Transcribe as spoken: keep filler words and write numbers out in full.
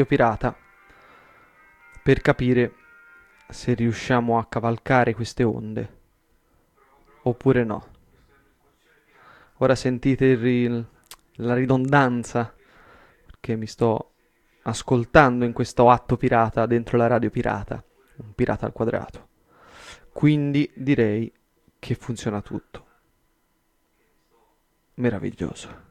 pirata per capire se riusciamo a cavalcare queste onde oppure no. Ora sentite il ri- la ridondanza perché mi sto ascoltando in questo atto pirata dentro la radio pirata, un pirata al quadrato. Quindi direi che funziona tutto. Meraviglioso.